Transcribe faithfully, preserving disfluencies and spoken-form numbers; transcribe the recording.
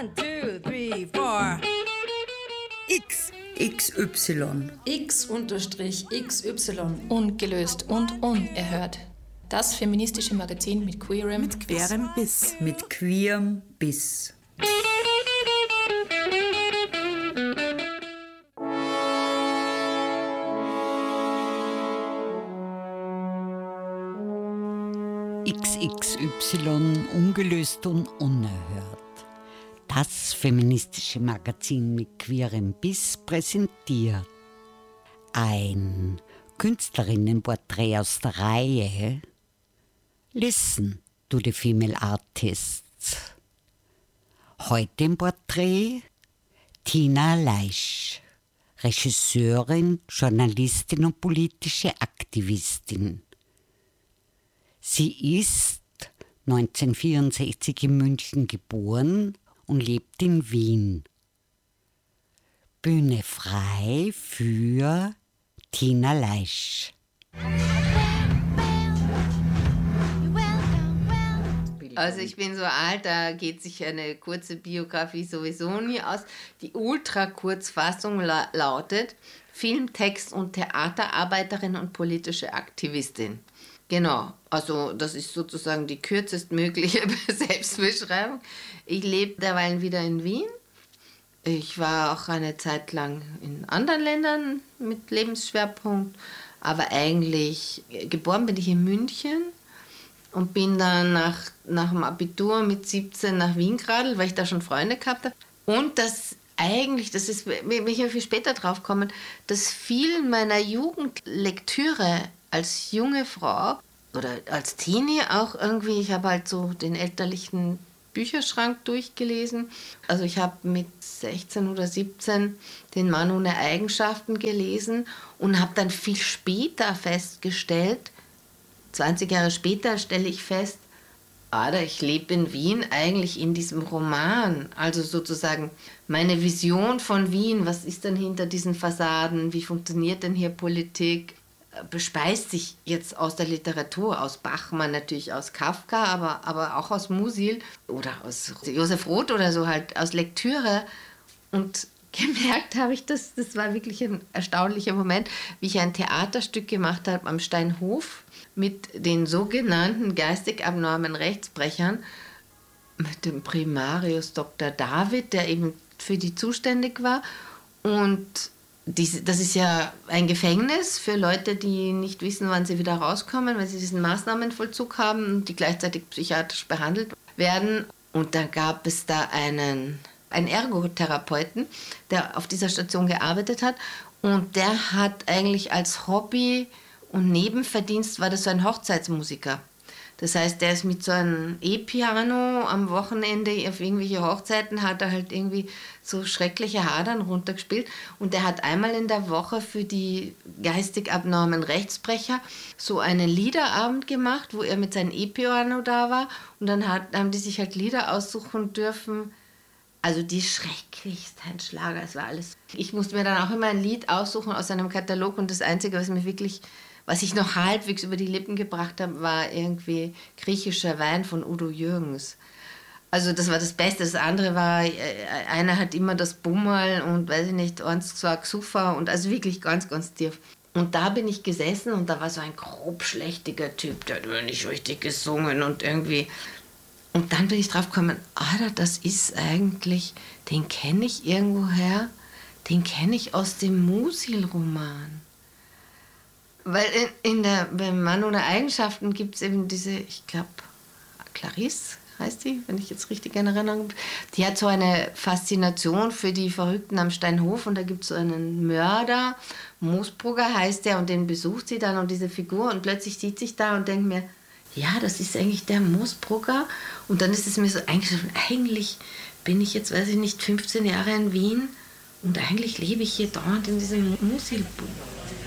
One, two, three, four. X. X Y. X unterstrich X Y. Ungelöst und unerhört. Das feministische Magazin mit queerem Mit querem Biss. Mit queerem Biss. X X Y, ungelöst und unerhört. Das feministische Magazin mit queerem Biss präsentiert ein Künstlerinnenporträt aus der Reihe Listen to the Female Artists. Heute im Porträt Tina Leisch, Regisseurin, Journalistin und politische Aktivistin. Sie ist neunzehnhundertvierundsechzig in München geboren und lebt in Wien. Bühne frei für Tina Leisch. Also ich bin so alt, da geht sich eine kurze Biografie sowieso nie aus. Die Ultra-Kurzfassung la- lautet Filmtext- und Theaterarbeiterin und politische Aktivistin. Genau, also das ist sozusagen die kürzestmögliche Selbstbeschreibung. Ich lebe derweil wieder in Wien. Ich war auch eine Zeit lang in anderen Ländern mit Lebensschwerpunkt, aber eigentlich geboren bin ich in München und bin dann nach, nach dem Abitur mit siebzehn nach Wien geradelt, weil ich da schon Freunde gehabt habe. Und das eigentlich, das ist, bin ich ja viel später drauf gekommen, dass viel meiner Jugendlektüre als junge Frau oder als Teenie auch irgendwie, ich habe halt so den elterlichen Bücherschrank durchgelesen. Also ich habe mit sechzehn oder siebzehn den Mann ohne Eigenschaften gelesen und habe dann viel später festgestellt, zwanzig Jahre später stelle ich fest, Ada, ich lebe in Wien eigentlich in diesem Roman. Also sozusagen meine Vision von Wien, was ist denn hinter diesen Fassaden, wie funktioniert denn hier Politik, bespeist sich jetzt aus der Literatur, aus Bachmann, natürlich aus Kafka, aber, aber auch aus Musil oder aus Josef Roth oder so halt, aus Lektüre. Und gemerkt habe ich das, das war wirklich ein erstaunlicher Moment, wie ich ein Theaterstück gemacht habe am Steinhof mit den sogenannten geistig abnormen Rechtsbrechern, mit dem Primarius Doktor David, der eben für die zuständig war. Und diese, das ist ja ein Gefängnis für Leute, die nicht wissen, wann sie wieder rauskommen, weil sie diesen Maßnahmenvollzug haben und die gleichzeitig psychiatrisch behandelt werden. Und dann gab es da einen, einen Ergotherapeuten, der auf dieser Station gearbeitet hat. Und der hat eigentlich als Hobby und Nebenverdienst war das so ein Hochzeitsmusiker. Das heißt, der ist mit so einem E-Piano am Wochenende auf irgendwelche Hochzeiten, hat er halt irgendwie so schreckliche Hadern runtergespielt. Und der hat einmal in der Woche für die geistig abnormen Rechtsbrecher so einen Liederabend gemacht, wo er mit seinem E-Piano da war. Und dann hat, haben die sich halt Lieder aussuchen dürfen. Also die schrecklichsten Schlager, es war alles. Ich musste mir dann auch immer ein Lied aussuchen aus einem Katalog und das Einzige, was mir wirklich... Was ich noch halbwegs über die Lippen gebracht habe, war irgendwie griechischer Wein von Udo Jürgens. Also das war das Beste. Das andere war, einer hat immer das Bummerl und weiß ich nicht, eins war Xufa und also wirklich ganz, ganz tief. Und da bin ich gesessen und da war so ein grobschlächtiger Typ, der hat nicht richtig gesungen und irgendwie... Und dann bin ich drauf gekommen, ah, das ist eigentlich, den kenne ich irgendwoher, den kenne ich aus dem Musil-Roman. Weil in, in der, beim Mann ohne Eigenschaften gibt es eben diese, ich glaube, Clarisse heißt die, wenn ich jetzt richtig in Erinnerung bin. Die hat so eine Faszination für die Verrückten am Steinhof und da gibt es so einen Mörder, Moosbrugger heißt der, und den besucht sie dann und diese Figur und plötzlich sieht sich da und denkt mir, ja, das ist eigentlich der Moosbrugger. Und dann ist es mir so eingeschrieben, eigentlich bin ich jetzt, weiß ich nicht, fünfzehn Jahre in Wien und eigentlich lebe ich hier dauernd in diesem Musilbuch.